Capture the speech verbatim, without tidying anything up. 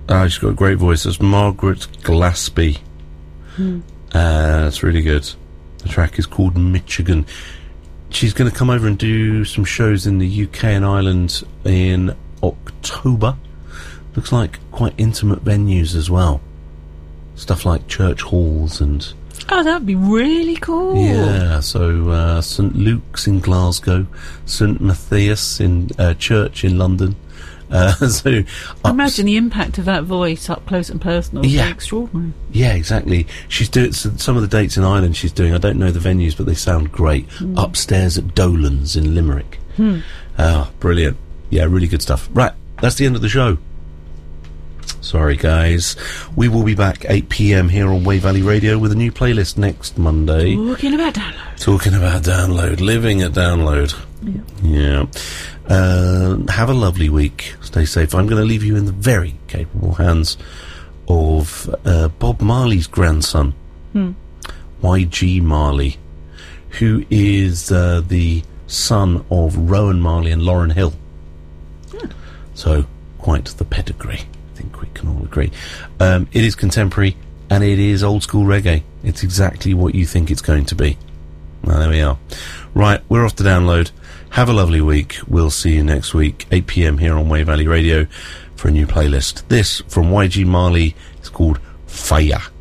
Uh, she's got a great voice. That's Margaret Glaspie. Hmm. Uh, that's really good. The track is called Michigan. She's going to come over and do some shows in the U K and Ireland in October. Looks like quite intimate venues as well. Stuff like church halls and... Oh, that would be really cool. Yeah, so uh, St Luke's in Glasgow, St Matthias in uh, Church in London. Uh, so imagine the impact of that voice up close and personal. Yeah. Extraordinary. Yeah, exactly. She's doing so some of the dates in Ireland. She's doing. I don't know the venues, but they sound great. Mm. Upstairs at Dolan's in Limerick. Hmm. Oh, brilliant! Yeah, really good stuff. Right, that's the end of the show. Sorry, guys. We will be back eight p m here on Wave Valley Radio with a new playlist next Monday. Talking about download. Talking about download. Living at download. Yeah. Yeah. Uh, have a lovely week. Stay safe. I'm going to leave you in the very capable hands of uh, Bob Marley's grandson, Hmm. Y G Marley, who is uh, the son of Rowan Marley and Lauryn Hill. Hmm. So, quite the pedigree. I think we can all agree. Um, it is contemporary and it is old school reggae. It's exactly what you think it's going to be. Well, there we are. Right, we're off to download. Have a lovely week. We'll see you next week, eight p m here on Wave Valley Radio for a new playlist. This from Y G Marley is called Fire.